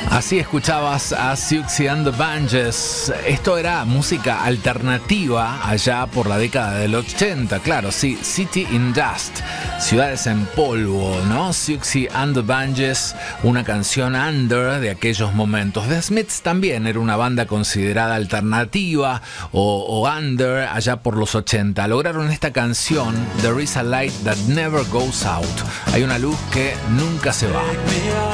Así escuchabas a Siouxsie and the Banshees. Esto era música alternativa allá por la década del 80, claro, sí, City in Dust, Ciudades en Polvo, ¿no? Siouxsie and the Banshees, una canción under de aquellos momentos. The Smiths también era una banda considerada alternativa o under allá por los 80. Lograron esta canción, There is a light that never goes out. Hay una luz que nunca se va.